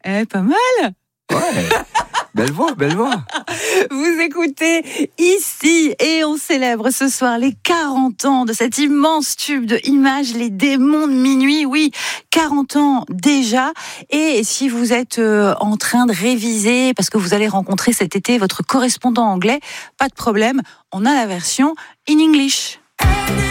Pas mal. Ouais. Belle voix, belle voix. Vous écoutez ici et on célèbre ce soir les 40 ans de cet immense tube de Images, Les Démons de Minuit. Oui, 40 ans déjà. Et si vous êtes en train de réviser parce que vous allez rencontrer cet été votre correspondant anglais, pas de problème, on a la version in English.